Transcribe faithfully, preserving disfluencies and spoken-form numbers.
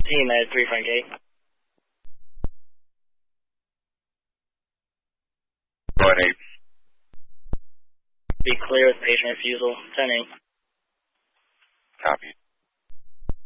Team at three front gate. Go ahead, eight. Be clear with patient refusal. ten eight. Copy.